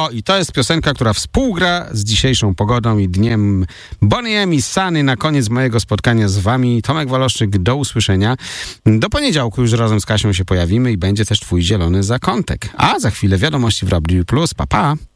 O, i to jest piosenka, która współgra z dzisiejszą pogodą i dniem Bonnie M i Sunny na koniec mojego spotkania z wami. Tomek Waloszczyk, do usłyszenia. Do poniedziałku już razem z Kasią się pojawimy i będzie też twój zielony zakątek. A za chwilę wiadomości w Radiu Plus. Pa, pa!